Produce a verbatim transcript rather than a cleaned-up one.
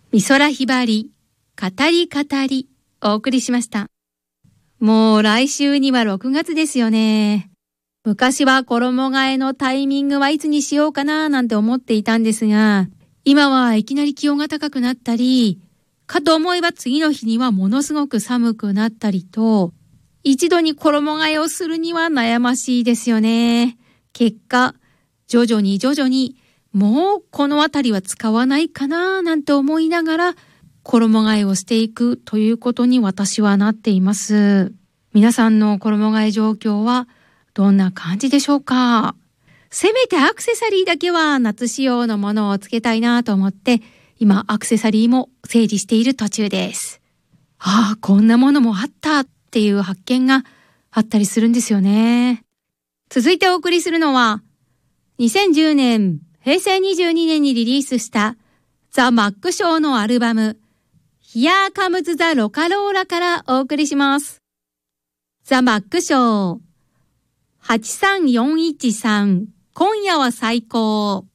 美空ひばり、語り語り、お送りしました。もう来週にはろくがつですよね。昔は衣替えのタイミングはいつにしようかななんて思っていたんですが、今はいきなり気温が高くなったり、かと思えば次の日にはものすごく寒くなったりと、一度に衣替えをするには悩ましいですよね。結果、徐々に徐々にもうこのあたりは使わないかななんて思いながら衣替えをしていくということに私はなっています。皆さんの衣替え状況はどんな感じでしょうか？せめてアクセサリーだけは夏仕様のものをつけたいなと思って今アクセサリーも整理している途中です。ああ、こんなものもあったっていう発見があったりするんですよね。続いてお送りするのはにせんじゅうねんへいせいにじゅうにねんにリリースしたザ・マックショーのアルバム Here Comes the Rock'n'Roll からお送りします。ザ・マックショーはちさんよんいちさん今夜は最高。